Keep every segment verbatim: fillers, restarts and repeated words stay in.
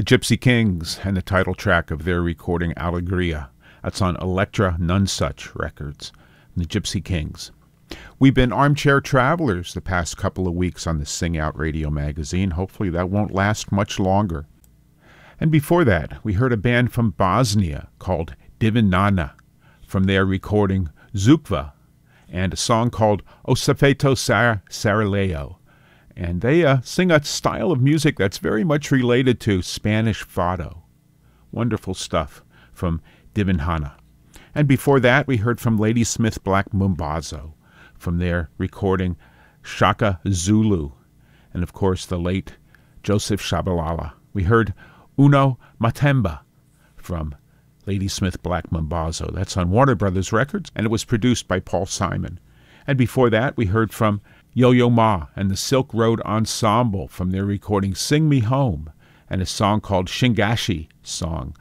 Gypsy Kings and the title track of their recording Alegria. That's on Elektra Nonesuch Records. The Gypsy Kings. We've been armchair travelers the past couple of weeks on the Sing Out Radio magazine. Hopefully that won't last much longer. And before that, we heard a band from Bosnia called Divinana from their recording Zukva and a song called Osafeto Sar Saraleo. And they uh, sing a style of music that's very much related to Spanish fado. Wonderful stuff from Divinana. And before that, we heard from Ladysmith Black Mambazo from their recording Shaka Zulu. And of course, the late Joseph Shabalala. We heard Uno Matemba from Ladysmith Black Mambazo. That's on Warner Brothers Records, and it was produced by Paul Simon. And before that, we heard from Yo-Yo Ma and the Silk Road Ensemble from their recording Sing Me Home, and a song called Shingashi Song,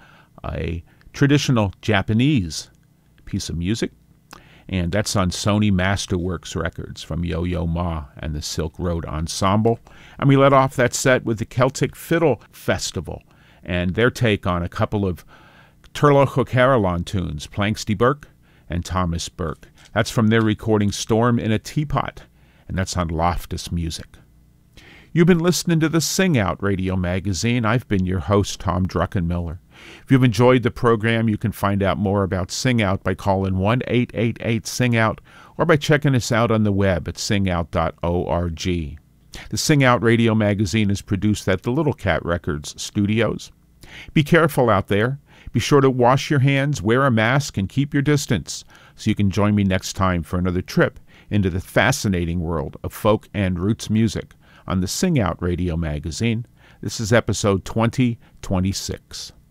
a traditional Japanese piece of music. And that's on Sony Masterworks Records from Yo-Yo Ma and the Silk Road Ensemble. And we let off that set with the Celtic Fiddle Festival and their take on a couple of Turlough O'Carolan tunes, Planxty Burke and Thomas Burke. That's from their recording Storm in a Teapot, and that's on Loftus Music. You've been listening to the Sing Out Radio magazine. I've been your host, Tom Druckenmiller. If you've enjoyed the program, you can find out more about Sing Out by calling one eight eight eight sing out or by checking us out on the web at sing out dot org. The Sing Out Radio magazine is produced at the Little Cat Records studios. Be careful out there. Be sure to wash your hands, wear a mask, and keep your distance so you can join me next time for another trip into the fascinating world of folk and roots music on the Sing Out Radio magazine. This is episode twenty twenty-six.